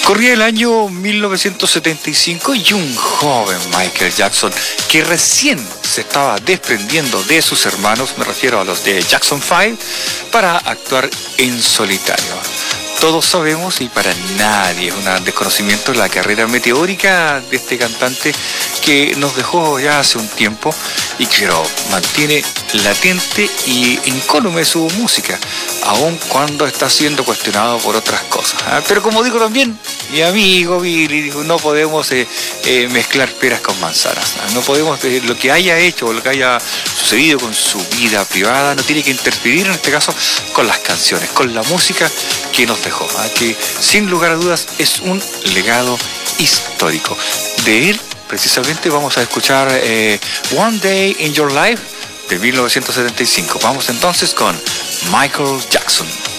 Corría el año 1975 y un joven Michael Jackson que recién se estaba desprendiendo de sus hermanos, me refiero a los de Jackson 5, para actuar en solitario. Todos sabemos, y para nadie es un desconocimiento, la carrera meteórica de este cantante que nos dejó ya hace un tiempo y que mantiene latente y incólume su música, aun cuando está siendo cuestionado por otras cosas. Pero como digo también mi amigo Billy, no podemos mezclar peras con manzanas. No podemos, lo que haya hecho o lo que haya sucedido con su vida privada no tiene que interferir en este caso con las canciones, con la música que nos dejó, que sin lugar a dudas es un legado histórico. De él precisamente vamos a escuchar One Day in Your Life de 1975. Vamos entonces con Michael Jackson.